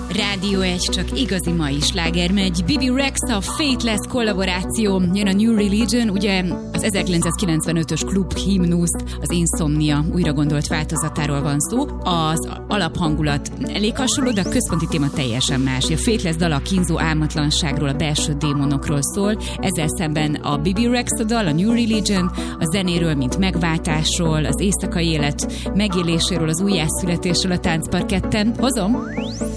Rádió 1, csak igazi mai sláger megy. Bibi Rexha, Faithless kollaboráció, jön a New Religion, ugye az 1995-ös klub himnusz, az Insomnia újra gondolt változatáról van szó. Az alaphangulat elég hasonló, de a központi téma teljesen más. A Faithless dal a kínzó álmatlanságról, a belső démonokról szól, ezzel szemben a Bibi Rexha dal, a New Religion, a zenéről, mint megváltásról, az éjszakai élet megéléséről, az újjászületésről a táncparketten. Hozom?